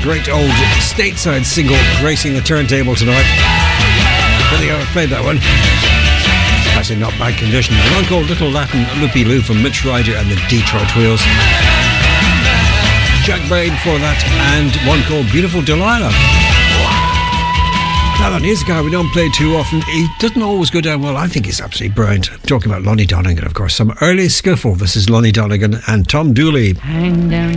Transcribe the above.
great old stateside single gracing the turntable tonight. I think I've played that one. Actually, not bad condition. A one called Little Latin Loopy Loo from Mitch Ryder and the Detroit Wheels. Jack Braid for that, and one called Beautiful Delilah. Now, that is a guy we don't play too often. He doesn't always go down well. I think he's absolutely brilliant. I'm talking about Lonnie Donegan, of course. Some early skiffle. This is Lonnie Donegan and Tom Dooley. Hang down